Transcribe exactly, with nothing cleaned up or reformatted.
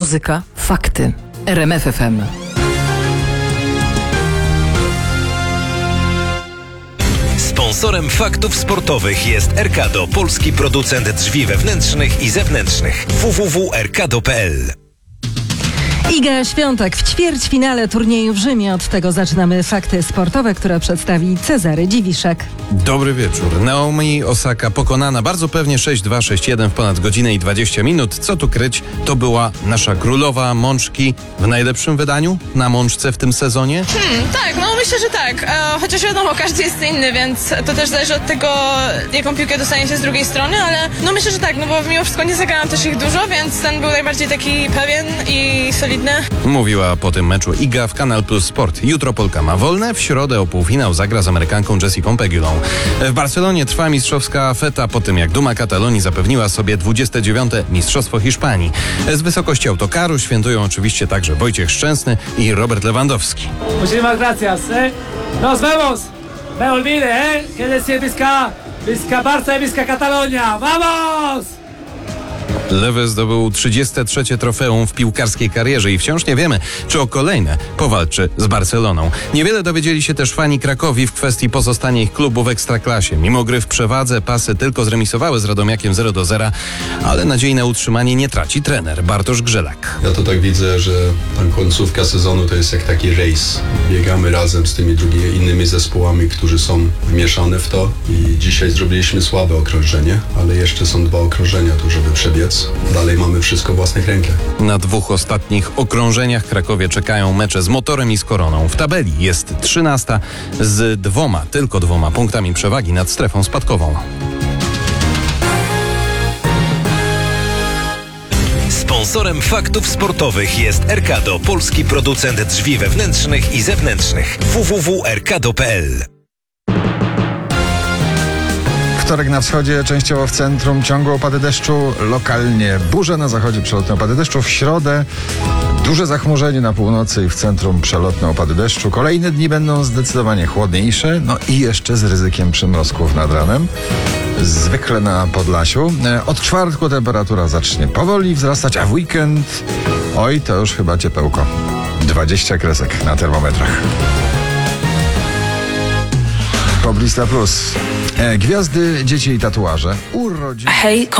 Muzyka, fakty. R M F F M. Sponsorem faktów sportowych jest Erkado, polski producent drzwi wewnętrznych i zewnętrznych. w w w kropka erkado kropka p l. Iga Świątek w ćwierćfinale turnieju w Rzymie. Od tego zaczynamy fakty sportowe, które przedstawi Cezary Dziwiszek. Dobry wieczór. Naomi Osaka pokonana bardzo pewnie sześć dwa, sześć jeden w ponad godzinę i dwadzieścia minut. Co tu kryć? To była nasza królowa mączki w najlepszym wydaniu na mączce w tym sezonie? Hmm, tak, no myślę, że tak. E, chociaż wiadomo, każdy jest inny, więc to też zależy od tego, jaką piłkę dostanie się z drugiej strony, ale no myślę, że tak, no bo mimo wszystko nie zagrałam też ich dużo, więc ten był najbardziej taki pewien i solidny. Mówiła po tym meczu Iga w Kanal Plus Sport. Jutro Polka ma wolne, w środę o półfinał zagra z Amerykanką Jessiką Pegulą. W Barcelonie trwa mistrzowska feta po tym, jak Duma Katalonii zapewniła sobie dwudzieste dziewiąte Mistrzostwo Hiszpanii. Z wysokości autokaru świętują oczywiście także Wojciech Szczęsny i Robert Lewandowski. Muchísimas gracias, eh. Nos vemos. Me olvide, eh. Que decir Vizca, Vizca Barça y Vizca Catalonia. Vamos! Lewy zdobył trzydzieste trzecie trofeum w piłkarskiej karierze i wciąż nie wiemy, czy o kolejne powalczy z Barceloną. Niewiele dowiedzieli się też fani Krakowi w kwestii pozostania ich klubu w Ekstraklasie. Mimo gry w przewadze pasy tylko zremisowały z Radomiakiem zero do zera, ale nadziei na utrzymanie nie traci trener Bartosz Grzelak. Ja to tak widzę, że ta końcówka sezonu to jest jak taki rejs. Biegamy razem z tymi drugimi innymi zespołami, którzy są wmieszane w to i dzisiaj zrobiliśmy słabe okrążenie, ale jeszcze są dwa okrążenia tu, żeby przebiec. Dalej mamy wszystko w własnych rękach. Na dwóch ostatnich okrążeniach Krakowie czekają mecze z Motorem i z Koroną. W tabeli jest trzynasta z dwoma, tylko dwoma punktami przewagi nad strefą spadkową. Sponsorem faktów sportowych jest Erkado, polski producent drzwi wewnętrznych i zewnętrznych. w w w kropka erkado kropka p l. Wtorek na wschodzie, częściowo w centrum, ciągłe opady deszczu, lokalnie burze, na zachodzie przelotne opady deszczu. W środę duże zachmurzenie na północy i w centrum przelotne opady deszczu. Kolejne dni będą zdecydowanie chłodniejsze, no i jeszcze z ryzykiem przymrozków nad ranem. Zwykle na Podlasiu. Od czwartku temperatura zacznie powoli wzrastać, a w weekend, oj, to już chyba ciepełko. dwadzieścia kresek na termometrach. Poblista Plus. Gwiazdy, dzieci i tatuaże. Urodziny. Hej,